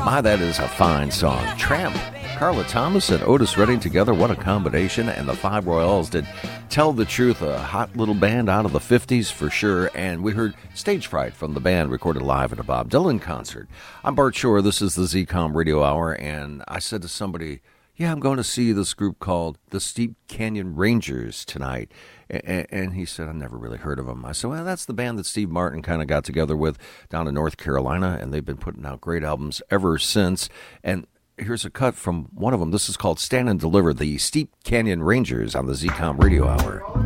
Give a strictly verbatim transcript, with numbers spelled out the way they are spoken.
My, that is a fine song. Tramp, Carla Thomas and Otis Redding together, what a combination. And the Five Royals did Tell the Truth, a hot little band out of the fifties for sure. And we heard Stage Fright from the band recorded live at a Bob Dylan concert. I'm Bart Shore. This is the Z COM Radio Hour. And I said to somebody, yeah, I'm going to see this group called the Steep Canyon Rangers tonight. And he said, I've never really heard of them. I said, well, that's the band that Steve Martin kind of got together with down in North Carolina, and they've been putting out great albums ever since. And here's a cut from one of them. This is called Stand and Deliver, the Steep Canyon Rangers on the Z COM Radio Hour.